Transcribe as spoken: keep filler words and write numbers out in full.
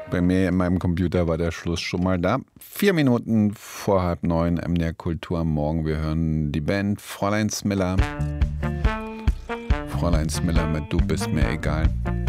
Bei mir in meinem Computer war der Schluss schon mal da. Vier Minuten vor halb neun, M D R Kultur am Morgen. Wir hören die Band Fräulein Smiller. Fräulein Smiller mit Du bist mir egal.